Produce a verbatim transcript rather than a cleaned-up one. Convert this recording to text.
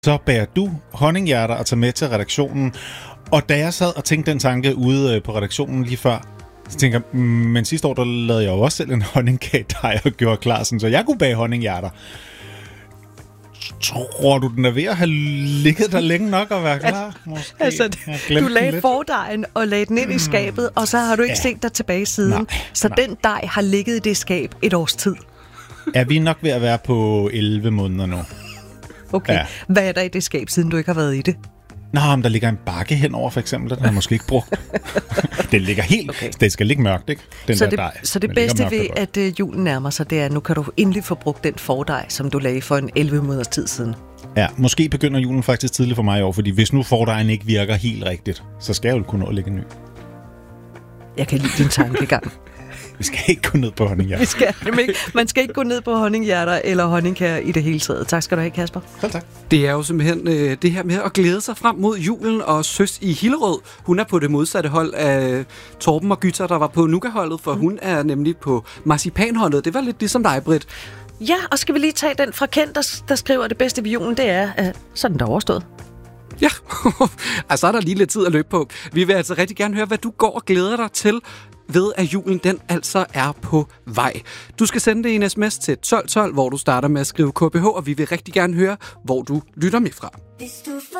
Så bager du honninghjerter og tager med til redaktionen. Og da jeg sad og tænkte den tanke ude på redaktionen lige før, så tænker jeg, men sidste år, der lavede jeg jo også selv en honningkagedej og gjorde klar, sådan, så jeg kunne bage honninghjerter. Tror du, den er ved at have ligget der længe nok og være klar? Måske. Altså, du lagde fordejen og lagde den ind i skabet, og så har du ikke ja. set dig tilbage siden. Nej, så nej. Den dej har ligget i det skab et års tid. Er vi nok ved at være på elleve måneder nu? Okay. Ja. Hvad er der i det skab, siden du ikke har været i det? Nå, men der ligger en bakke henover, for eksempel. Den har jeg måske ikke brugt. Den ligger helt... Okay. Det skal ligge mørkt, ikke? Den så, der det, dej. så det bedste ved, at uh, julen nærmer sig, det er, at nu kan du endelig få brugt den fordej, som du lagde for en elleve måneders tid siden. Ja, måske begynder julen faktisk tidligt for mig i år, fordi hvis nu fordejen ikke virker helt rigtigt, så skal jeg jo kunne nå at lægge en ny. Jeg kan lide din tankegang. Vi skal ikke gå ned på honninghjerter. Vi skal ikke. Man skal ikke gå ned på honninghjerter eller honningkager i det hele taget. Tak skal du have, Kasper. Selv tak. Det er jo simpelthen øh, det her med at glæde sig frem mod julen, og Søs i Hillerød, hun er på det modsatte hold af Torben og Gytter, der var på Nuka-holdet, for mm. hun er nemlig på marcipanholdet. Det var lidt ligesom dig, Britt. Ja, og skal vi lige tage den fra Kent, der, der skriver, at det bedste ved julen, det er, at sådan der overstået. Ja, altså er der lige lidt tid at løbe på. Vi vil altså rigtig gerne høre, hvad du går og glæder dig til, ved at julen den altså er på vej. Du skal sende det en sms til tolv tolv, hvor du starter med at skrive K B H, og vi vil rigtig gerne høre, hvor du lytter med fra.